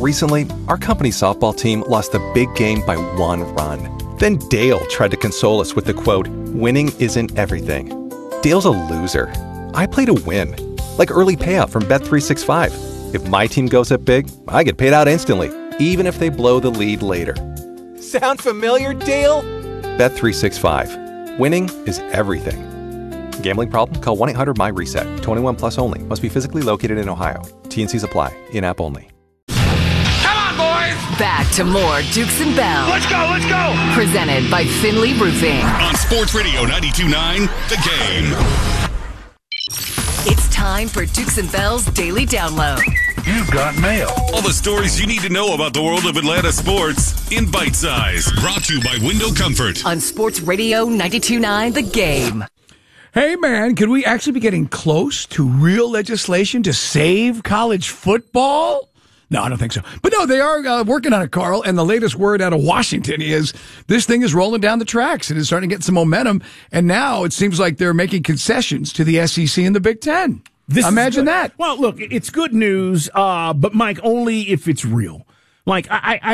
Recently, our company softball team lost a big game by 1 run. Then Dale tried to console us with the quote, "Winning isn't everything." Dale's a loser. I play to win. Like early payout from Bet365. If my team goes up big, I get paid out instantly, even if they blow the lead later. Sound familiar, Dale? Bet365. Winning is everything. Gambling problem? Call 1-800-MY-RESET. 21 plus only. Must be physically located in Ohio. T&Cs apply. In-app only. Come on, boys! Back to more Dukes and Bell. Let's go, let's go! Presented by Finley Roofing. On Sports Radio 92.9, The Game. It's time for Dukes and Bell's Daily Download. You've got mail. All the stories you need to know about the world of Atlanta sports in bite size. Brought to you by Window Comfort. On Sports Radio 92.9 The Game. Hey, man, could we actually be getting close to real legislation to save college football? No, I don't think so. But no, they are working on it, Carl. And the latest word out of Washington is this thing is rolling down the tracks and is starting to get some momentum. And now it seems like they're making concessions to the SEC and the Big Ten. Imagine that. Well, look, it's good news, but Mike, only if it's real. Like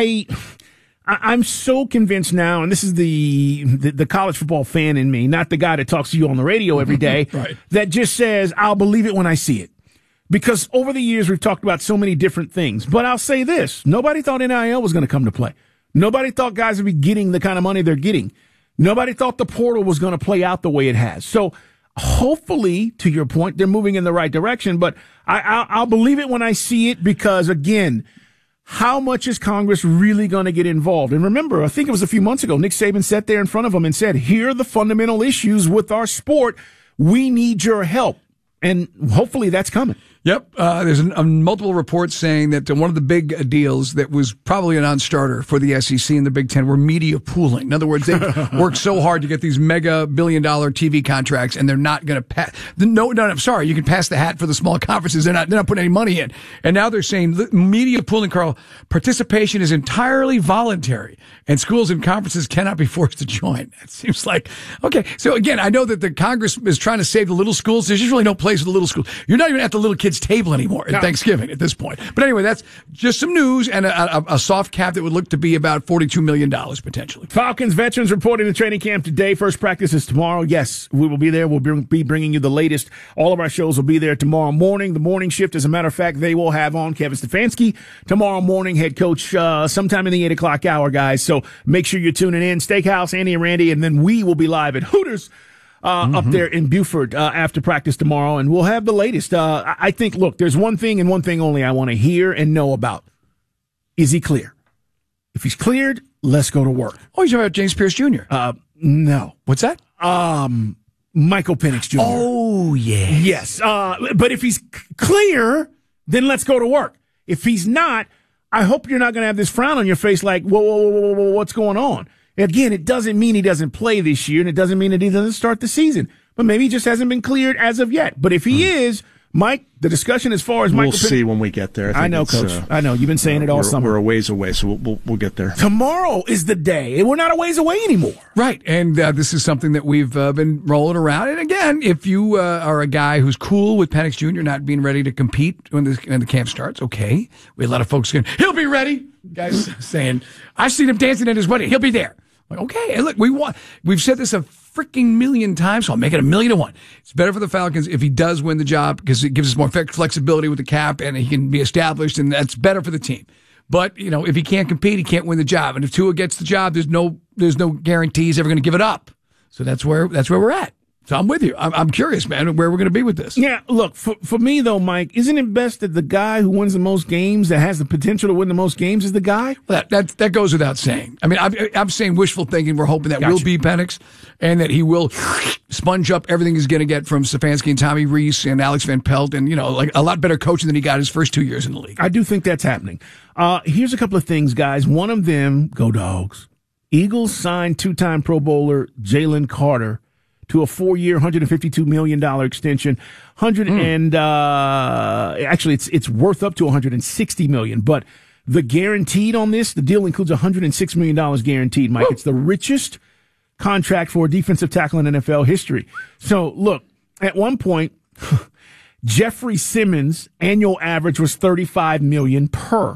I'm so convinced now, and this is the college football fan in me, not the guy that talks to you on the radio every day, right, that just says, I'll believe it when I see it. Because over the years, we've talked about so many different things. But I'll say this. Nobody thought NIL was going to come to play. Nobody thought guys would be getting the kind of money they're getting. Nobody thought the portal was going to play out the way it has. So hopefully, to your point, they're moving in the right direction. But I'll believe it when I see it because, again, how much is Congress really going to get involved? And remember, I think it was a few months ago, Nick Saban sat there in front of them and said, here are the fundamental issues with our sport. We need your help. And hopefully that's coming. Yep. There's multiple reports saying that one of the big deals that was probably a non-starter for the SEC and the Big Ten were media pooling. In other words, they worked so hard to get these mega billion-dollar TV contracts, and they're not going to pass. No, I'm sorry. You can pass the hat for the small conferences. They're not putting any money in. And now they're saying media pooling, Carl, participation is entirely voluntary, and schools and conferences cannot be forced to join. It seems like, okay. So again, I know that the Congress is trying to save the little schools. There's just really no place for the little schools. You're not even at the little kids' table anymore at Thanksgiving at this point. But anyway, that's just some news and a soft cap that would look to be about $42 million potentially. Falcons veterans reporting to training camp today. First practice is tomorrow. Yes, we will be there. We'll be bringing you the latest. All of our shows will be there tomorrow morning. The morning shift, as a matter of fact, they will have on Kevin Stefanski tomorrow morning, head coach, sometime in the 8 o'clock hour, guys. So make sure you're tuning in. Steakhouse, Andy and Randy, and then we will be live at Hooters up there in Buford after practice tomorrow, and we'll have the latest. I think, look, there's one thing and one thing only I want to hear and know about. Is he clear? If he's cleared, let's go to work. Oh, you're talking about James Pierce Jr.? No. What's that? Michael Penix Jr. Oh, yeah. Yes. But if he's clear, then let's go to work. If he's not, I hope you're not going to have this frown on your face like, whoa, what's going on? Again, it doesn't mean he doesn't play this year, and it doesn't mean that he doesn't start the season. But maybe he just hasn't been cleared as of yet. But if he is, Mike, the discussion as far as Michael We'll see when we get there. I know, Coach. I know. You've been saying it all summer. We're a ways away, so we'll get there. Tomorrow is the day. We're not a ways away anymore. Right. And this is something that we've been rolling around. And again, if you are a guy who's cool with Penix Jr. not being ready to compete when the camp starts, okay. We had a lot of folks saying, he'll be ready. Guys saying, I've seen him dancing at his wedding. He'll be there. Like, okay, and look, we've said this a freaking million times, so I'll make it 1,000,000 to 1. It's better for the Falcons if he does win the job because it gives us more flexibility with the cap and he can be established, and that's better for the team. But, if he can't compete, he can't win the job. And if Tua gets the job, there's no guarantee he's ever going to give it up. So that's where we're at. So I'm with you. I'm curious, man, where we're going to be with this. Yeah, look, for me, though, Mike, isn't it best that the guy who wins the most games, that has the potential to win the most games, is the guy? Well, that goes without saying. I mean, I'm saying wishful thinking. We're hoping that will be Penix and that he will sponge up everything he's going to get from Stefanski and Tommy Rees and Alex Van Pelt and, like a lot better coaching than he got his first 2 years in the league. I do think that's happening. Here's a couple of things, guys. One of them, go Dogs. Eagles signed two-time Pro Bowler Jalen Carter to a 4-year, $152 million extension. Actually, it's worth up to $160 million. But the guaranteed on this, the deal includes $106 million guaranteed, Mike. Woo! It's the richest contract for a defensive tackle in NFL history. So, look, at one point, Jeffrey Simmons' annual average was $35 million per.